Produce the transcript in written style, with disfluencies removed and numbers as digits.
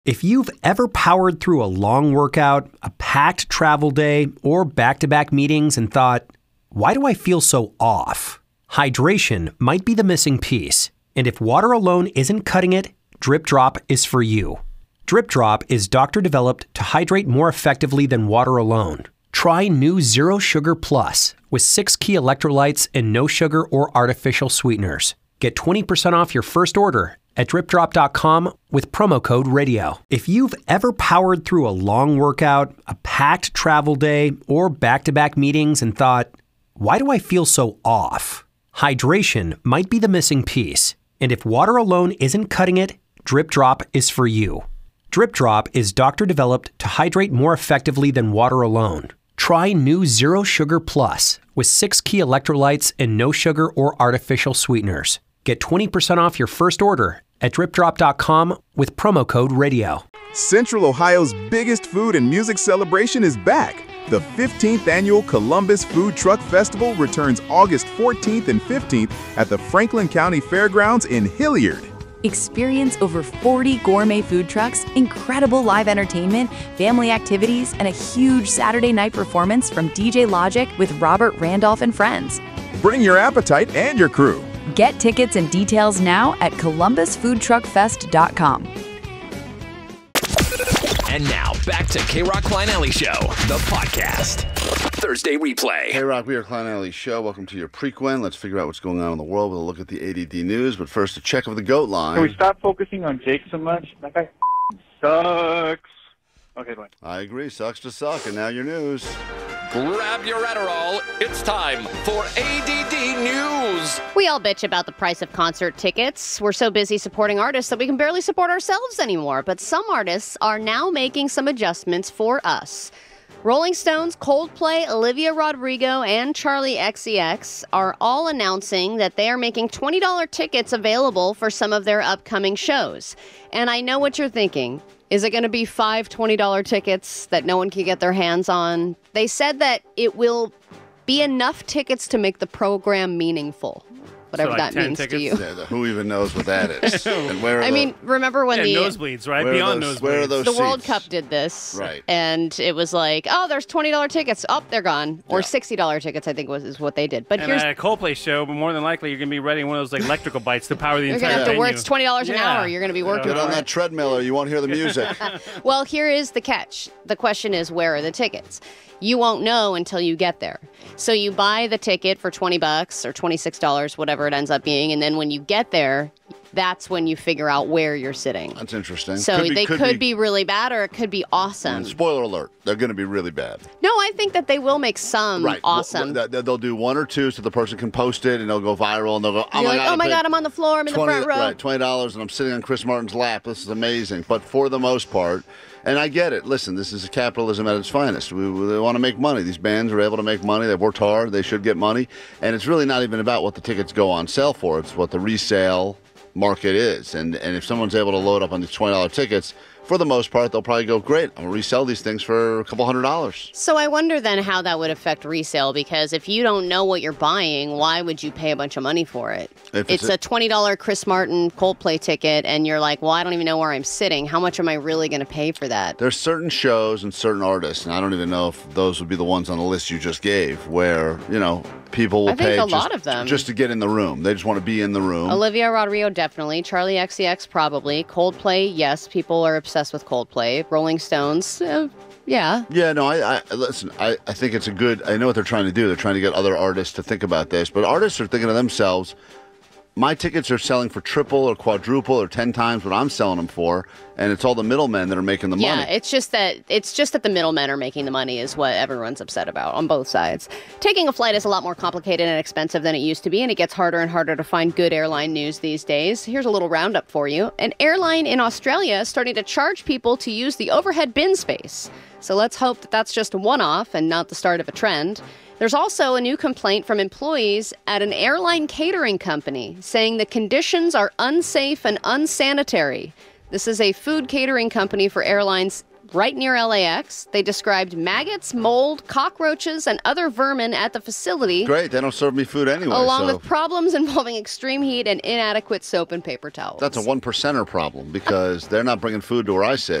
If you've ever powered through a long workout, a packed travel day, or back-to-back meetings and thought, why do I feel so off? Hydration might be the missing piece. And if water alone isn't cutting it, Drip Drop is for you. Drip Drop is doctor-developed to hydrate more effectively than water alone. Try new Zero Sugar Plus with 6 key electrolytes and no sugar or artificial sweeteners. Get 20% off your first order at dripdrop.com with promo code RADIO. If you've ever powered through a long workout, a packed travel day, or back-to-back meetings and thought, why do I feel so off? Hydration might be the missing piece. And if water alone isn't cutting it, Drip Drop is for you. Drip Drop is doctor-developed to hydrate more effectively than water alone. Try new Zero Sugar Plus with 6 key electrolytes and no sugar or artificial sweeteners. Get 20% off your first order at dripdrop.com with promo code RADIO. Central Ohio's biggest food and music celebration is back. The 15th annual Columbus Food Truck Festival returns August 14th and 15th at the Franklin County Fairgrounds in Hilliard. Experience over 40 gourmet food trucks, incredible live entertainment, family activities, and a huge Saturday night performance from DJ Logic with Robert Randolph and friends. Bring your appetite and your crew. Get tickets and details now at columbusfoodtruckfest.com. And now, back to K-Rock Klein Alley Show, the podcast. Thursday replay. Hey, Rock, we are Klein Alley Show. Welcome to your prequel. Let's figure out what's going on in the world with a look at the ADD news. But first, a check of the GOAT line. Can we stop focusing on Jake so much? That guy sucks. Okay, bye. I agree. Sucks to suck. And now your news. Grab your Adderall. It's time for ADD News. We all bitch about the price of concert tickets. We're so busy supporting artists that we can barely support ourselves anymore. But some artists are now making some adjustments for us. Rolling Stones, Coldplay, Olivia Rodrigo, and Charli XCX are all announcing that they are making $20 tickets available for some of their upcoming shows. And I know what you're thinking. Is it going to be 5 $20 tickets that no one can get their hands on? They said that it will be enough tickets to make the program meaningful. Whatever that means to you. Yeah, who even knows what that is? And where? Remember when the nosebleeds, right? Beyond nosebleeds. Where are those the seats? World Cup did this, right? And it was like, oh, there's $20 tickets. Oh, they're gone. Or $60 tickets, I think is what they did. But and at a Coldplay show, but more than likely you're gonna be renting one of those like electrical bites to power the you're entire gonna have to venue. work. It's $20 an hour. You're gonna be working. Get on that treadmill, or you won't hear the music. Well, here is the catch. The question is, where are the tickets? You won't know until you get there. So you buy the ticket for $20 or $26, whatever it ends up being, and then when you get there, that's when you figure out where you're sitting. That's interesting. So they could be really bad, or it could be awesome. And spoiler alert, they're going to be really bad. No, I think that they will make some awesome. They'll do 1 or 2 so the person can post it, and they'll go viral, and they'll go, oh my God, I'm on the floor, I'm in the front row. Right, $20, and I'm sitting on Chris Martin's lap. This is amazing. But for the most part, and I get it. Listen, this is capitalism at its finest. They want to make money. These bands are able to make money. They've worked hard. They should get money. And it's really not even about what the tickets go on sale for. It's what the resale market is. And if someone's able to load up on these $20 tickets, for the most part, they'll probably go, great, I'm going to resell these things for a couple $100. So I wonder then how that would affect resale, because if you don't know what you're buying, why would you pay a bunch of money for it? It's a $20 Chris Martin Coldplay ticket, and you're like, well, I don't even know where I'm sitting. How much am I really going to pay for that? There's certain shows and certain artists, and I don't even know if those would be the ones on the list you just gave, where, people will pay a lot of them. Just to get in the room. They just want to be in the room. Olivia Rodrigo, definitely. Charli XCX, probably. Coldplay, yes. People are obsessed with Coldplay. Rolling Stones, yeah. Yeah, no, I listen, I think it's I know what they're trying to do. They're trying to get other artists to think about this. But artists are thinking to themselves, my tickets are selling for triple or quadruple or 10 times what I'm selling them for, and it's all the middlemen that are making the money. Yeah, it's just that the middlemen are making the money is what everyone's upset about on both sides. Taking a flight is a lot more complicated and expensive than it used to be, and it gets harder and harder to find good airline news these days. Here's a little roundup for you. An airline in Australia is starting to charge people to use the overhead bin space. So let's hope that that's just a one-off and not the start of a trend. There's also a new complaint from employees at an airline catering company saying the conditions are unsafe and unsanitary. This is a food catering company for airlines right near LAX. They described maggots, mold, cockroaches, and other vermin at the facility. Great. They don't serve me food anyway. Along with problems involving extreme heat and inadequate soap and paper towels. That's a 1%er problem because they're not bringing food to where I sit.